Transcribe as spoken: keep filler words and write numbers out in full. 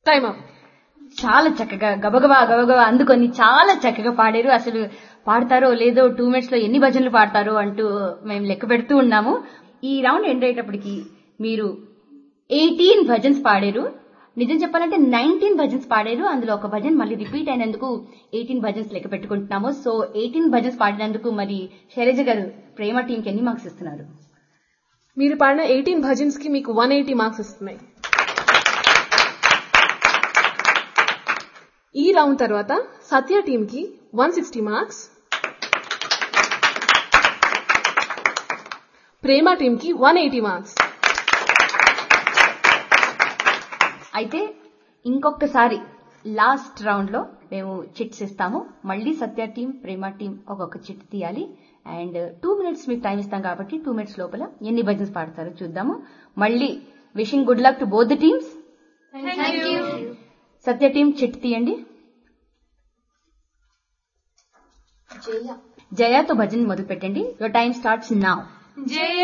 Time up. చాలా చక్కగా గబగబా గబగబా అందుకొని చాలా చక్కగా పాడారు. అసలు పాడతారో లేదో టూ మినిట్స్ లో ఎన్ని భజనలు పాడతారో అంటూ మేము లెక్క పెడుతూ ఉన్నాము. ఈ రౌండ్ ఎండ్ అయ్యేటప్పటికి మీరు ఎయిటీన్ భజన్స్ పాడారు. నిజం చెప్పాలంటే నైన్టీన్ భజన్స్ పాడారు. అందులో ఒక భజన్ మళ్ళీ రిపీట్ అయినందుకు ఎయిటీన్ భజన్స్ లెక్క పెట్టుకుంటున్నాము. సో ఎయిటీన్ భజన్స్ పాడినందుకు మరి శైలజ గారు ప్రేమ టీంకి ఎన్ని మార్క్స్ ఇస్తున్నారు? మీరు పాడిన ఎయిటీన్ భజన్స్ కి మీకు వన్ ఎయిటీ మార్క్స్ వస్తున్నాయి. ఈ రౌండ్ తర్వాత సత్య టీమ్ కి వన్ సిక్స్టీ మార్క్స్, ప్రేమ టీమ్ కి వన్ ఎయిటీ మార్క్స్. అయితే ఇంకొకసారి లాస్ట్ రౌండ్ లో మేము చిట్స్ ఇస్తాము. మళ్ళీ సత్య టీం ప్రేమ టీం ఒక్కొక్క చిట్ తీయాలి. అండ్ టూ మినిట్స్ మీకు టైం ఇస్తాం కాబట్టి టూ మినిట్స్ లోపల ఎన్ని భజన్స్ పాడతారో చూద్దాము. మళ్ళీ wishing good luck to both the teams. Satya team chit తీయండి. జయాతో భజన్ మొదలు పెట్టండి. Your time starts now.